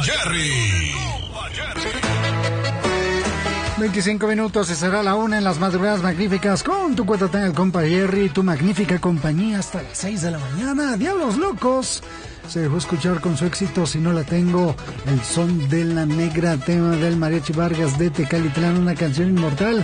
Jerry. 25 minutos y será la 1 en las madrugadas magníficas con tu cuatatán, el compa Jerry, tu magnífica compañía hasta las 6 de la mañana. Diablos Locos se dejó escuchar con su éxito Si No La Tengo, El Son de la Negra, tema del Mariachi Vargas de Tecalitlán, una canción inmortal.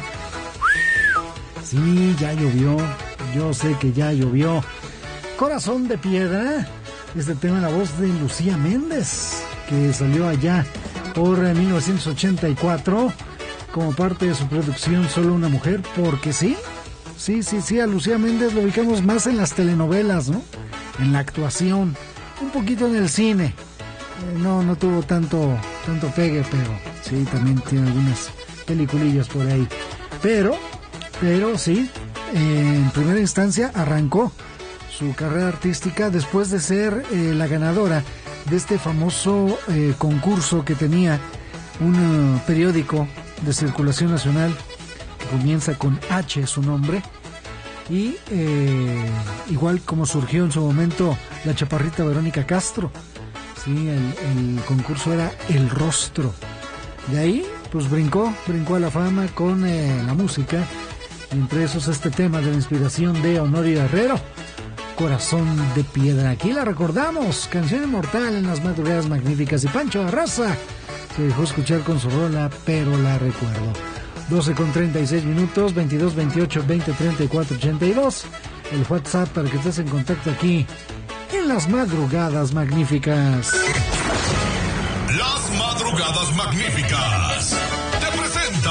Sí, ya llovió, yo sé que ya llovió. Corazón de Piedra, este tema en la voz de Lucía Méndez, que salió allá por 1984 como parte de su producción Solo una Mujer, porque sí, a Lucía Méndez lo ubicamos más en las telenovelas, ¿no? En la actuación, un poquito en el cine. No tuvo tanto pegue, pero sí, también tiene algunas peliculillas por ahí. Pero sí, en primera instancia arrancó su carrera artística después de ser la ganadora de este famoso concurso que tenía un periódico de circulación nacional que comienza con H su nombre, y igual como surgió en su momento la chaparrita Verónica Castro, sí, el concurso era El Rostro. De ahí pues brincó a la fama con la música, entre esos este tema de la inspiración de Honorio Herrero, Corazón de Piedra. Aquí la recordamos, canción inmortal en las madrugadas magníficas, y Pancho Barraza se dejó escuchar con su rola Pero la recuerdo. 12:36 minutos, 22 28 20 34 82. El WhatsApp para que estés en contacto aquí en las madrugadas magníficas. Las madrugadas magníficas te presenta.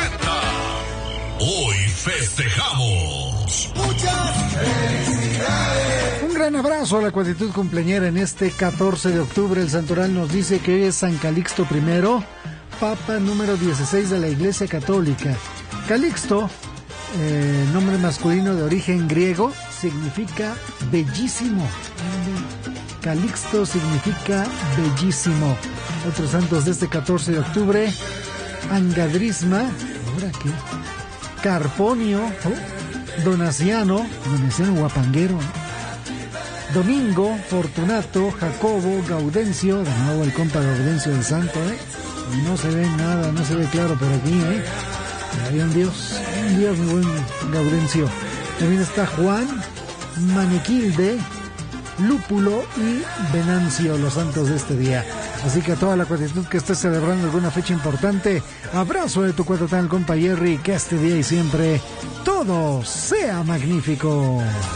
Hoy festejamos. Muchas felicidades. Un gran abrazo a la cuatitud cumpleañera en este 14 de octubre. El santoral nos dice que hoy es San Calixto I, Papa número 16 de la Iglesia Católica. Calixto, nombre masculino de origen griego, significa bellísimo. Calixto significa bellísimo. Otros santos de este 14 de octubre: Angadrisma, ¿ahora qué? Carponio, Donaciano guapanguero, Domingo, Fortunato, Jacobo, Gaudencio, de nuevo el compa Gaudencio del Santo, no se ve nada, no se ve claro por aquí, Había un Dios muy buen Gaudencio. También está Juan, Manequilde, Lúpulo y Venancio, los santos de este día. Así que a toda la cuatitud que esté celebrando alguna fecha importante, abrazo de tu cuatatán, compa Jerry, que este día y siempre todo sea magnífico.